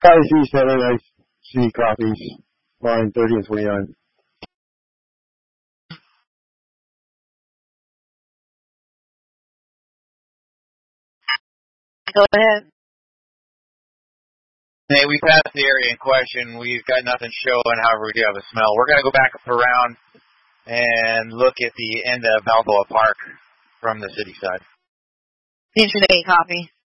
C copies, line 30 and 29. Go ahead. Hey, we passed the area in question. We've got nothing showing, however, we do have a smell. We're going to go back up around and look at the end of Balboa Park from the city side. Station 8, copy.